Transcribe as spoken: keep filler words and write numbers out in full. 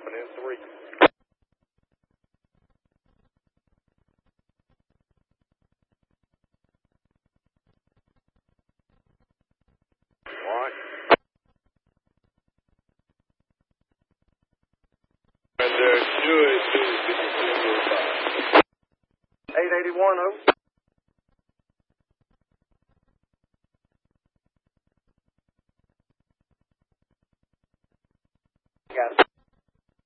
dropping in three. One. And there should be eight eighty-one, oh.